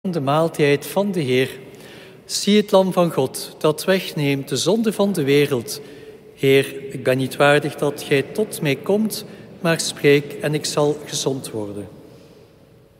De maaltijd van de Heer. Zie het lam van God, dat wegneemt de zonde van de wereld. Heer, ik ben niet waardig dat gij tot mij komt, maar spreek en ik zal gezond worden.